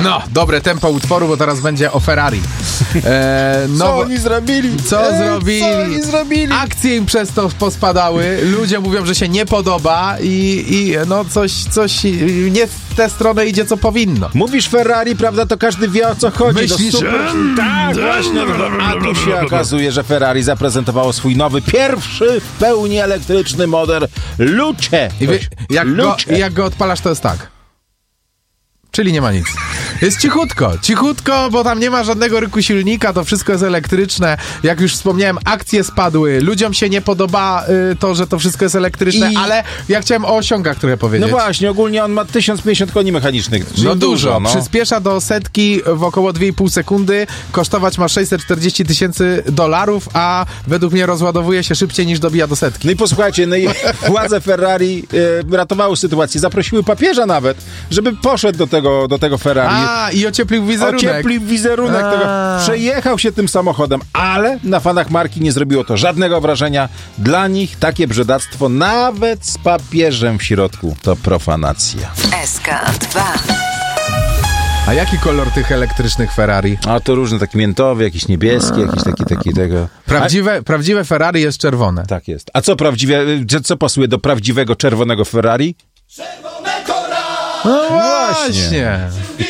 No, dobre tempo utworu, bo teraz będzie o Ferrari. Co oni zrobili? Co zrobili? Akcje im przez to pospadały. Ludzie mówią, że się nie podoba i no coś nie w tę stronę idzie, co powinno. Mówisz Ferrari, prawda, to każdy wie, o co chodzi. Myślisz, tak, właśnie. A tu się okazuje, że Ferrari zaprezentowało swój nowy, pierwszy w pełni elektryczny model Luce. I jak go odpalasz, to jest tak. Czyli nie ma nic. Jest cichutko, bo tam nie ma żadnego ryku silnika, to wszystko jest elektryczne. Jak już wspomniałem, akcje spadły. Ludziom się nie podoba to, że to wszystko jest elektryczne, ale ja chciałem o osiągach trochę powiedzieć. No właśnie, ogólnie on ma 1050 koni mechanicznych. Czyli no dużo. No. Przyspiesza do setki w około 2,5 sekundy. Kosztować ma $640,000, a według mnie rozładowuje się szybciej niż dobija do setki. No i posłuchajcie, władze Ferrari ratowały sytuację. Zaprosiły papieża nawet, żeby poszedł do tego Ferrari. I ocieplił wizerunek. Tego. Przejechał się tym samochodem, ale na fanach marki nie zrobiło to żadnego wrażenia. Dla nich takie brzydactwo, nawet z papieżem w środku, to profanacja. SK2. A jaki kolor tych elektrycznych Ferrari? A to różne, taki miętowy, jakiś niebieski, jakiś taki tego. Prawdziwe Ferrari jest czerwone. Tak jest. A co pasuje do prawdziwego czerwonego Ferrari? No właśnie.